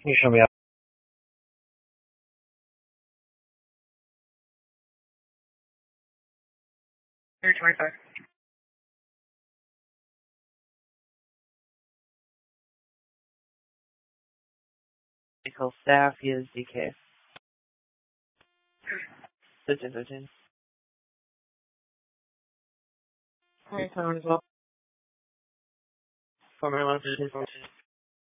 Can you show me up? Here, 25. Medical staff is DK. 15. Alright, time as well. 4 minutes, 15.